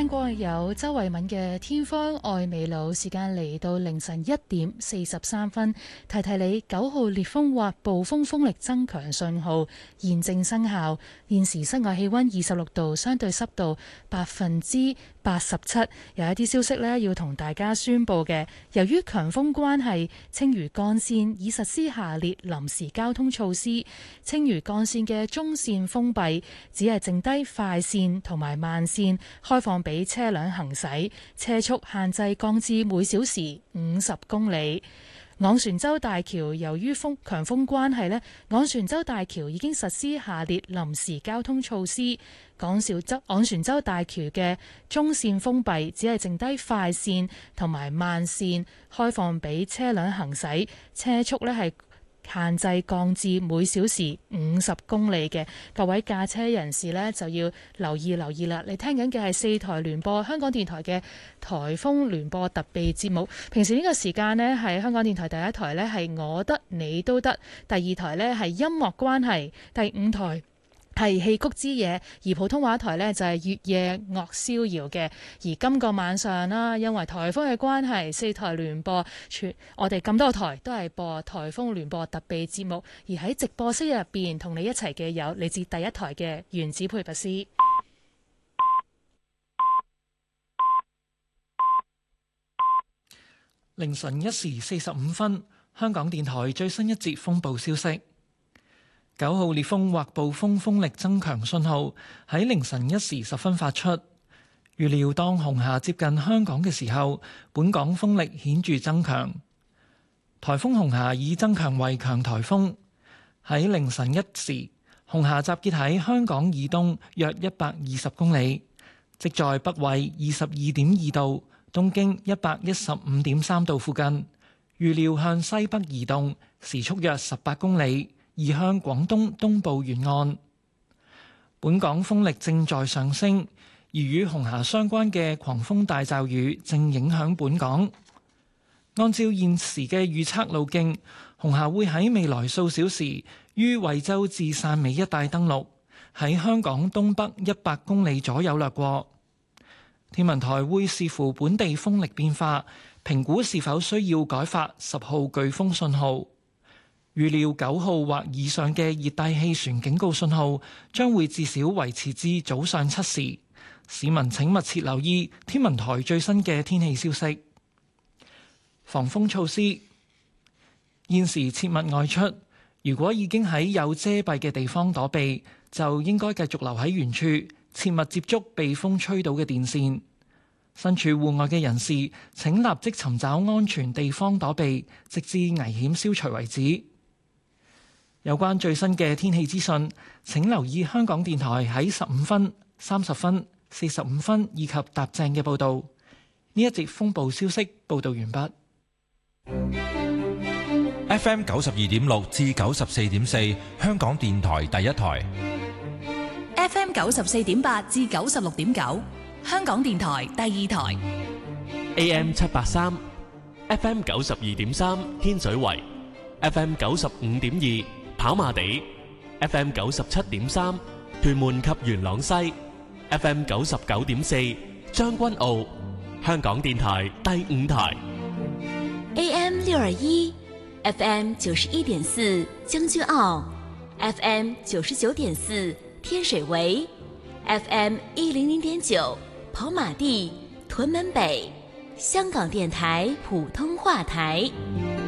聽過有周慧敏嘅《天荒愛未老》，時間嚟到凌晨1:43，提提你9號烈風或暴風風力增強信號現正生效。現時室外氣溫26度，相對濕度87%。有一啲消息呢要同大家宣佈嘅，由於強風關係，青嶼幹線已實施下列臨時交通措施。青嶼幹線嘅中線封閉，只係剩低快線同埋慢線開放俾車輛行駛，車速限制降至每小時50公里。昂船洲大橋由於強風關係呢，昂船洲大橋已經實施下列臨時交通措施。昂船洲大橋嘅中線封閉，只係剩低快線同埋慢線開放俾車輛行駛，車速呢係限制降至每小時50公里嘅。各位駕車人士呢，就要留意啦。你聽緊嘅係4台聯播香港電台嘅颱風聯播特備節目。平時呢個時間呢，係香港電台第一台呢，係我得你都得，第二台呢，係音樂關係，第5台係戲曲之夜，而普通話台呢，就係月夜樂逍遙嘅。而今個晚上啦，因為颱風嘅關係，4台聯播，我哋咁多台都係播颱風聯播特備節目。而喺直播室入邊同你一齊嘅有嚟自第一台嘅原子佩拔斯。 凌晨1時45分，香港電台最新一節風暴消息。9號烈風或暴風風力增強信號喺凌晨1時10分發出。預料當紅霞接近香港嘅時候，本港風力顯著增強。颱風紅霞已增強為強颱風。喺凌晨1時，紅霞集結喺香港以東約120公里，即在北緯22.2度、東經115.3度附近。預料向西北移動，時速約18公里。移向廣東東部沿岸。本港風力正在上升，而與紅霞相關嘅狂風大驟雨正影響本港。按照現時嘅預測路徑，紅霞會喺未來數小時於惠州至汕尾一帶登陸，喺香港東北100公里左右掠過。天文台會視乎本地風力變化，評估是否需要改發10號颶風信號。預料9號或以上嘅熱帶氣旋警告信號將會至少維持至早上7時。市民請密切留意天文台最新嘅天氣消息。防風措施：現時切勿外出。如果已經喺有遮蔽嘅地方躲避，就應該繼續留喺原處，切勿接觸被風吹倒嘅電線。身處戶外嘅人士請立即尋找安全地方躲避，直至危險消除為止。有關最新嘅天氣資訊，請留意香港電台喺15分、30分、45分以及踏正嘅報導。呢一節風暴消息報導完畢。 FM 92.6至94.4，香港電台第一台。 FM 94.8至96.9，香港電台第二台。 AM 783 FM 92.3，天水圍 FM 95.2。跑馬地 FM 97.3，屯門及元朗西 FM 99.4，將軍澳，香港電台第5台 AM 621 FM 91.4，將軍澳 FM 99.4，天水圍 FM 100.9，跑馬地，屯門北，香港電台普通話台。